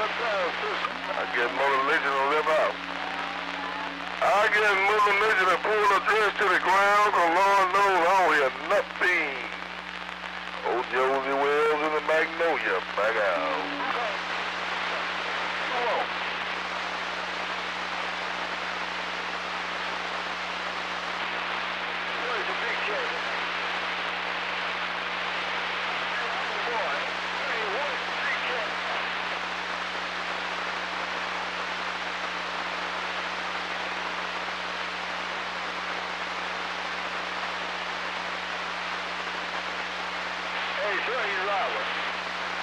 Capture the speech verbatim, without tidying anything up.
I guess Mother Nature will live out. I guess Mother Nature to pull the dress to the ground, cause Lord knows I don't hear nothing. Old Josie Wells in the Magnolia, back out. Come on. Where's the big cat? Boy, hey, where's the big cat? Hey, sure, he's live.